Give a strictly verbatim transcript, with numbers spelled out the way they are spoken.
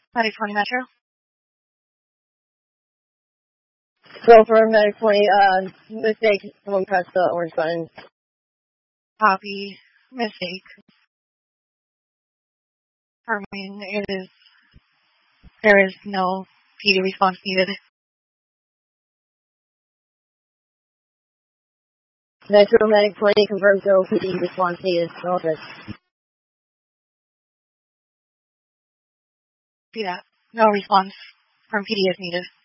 Medic twenty Metro. Go for Medic twenty, uh, mistake, someone pressed the orange button. Copy. Mistake. I mean, it is, there is no P D response needed. Metro Medic twenty confirms no P D response needed. Office. See that. No response from P D is needed.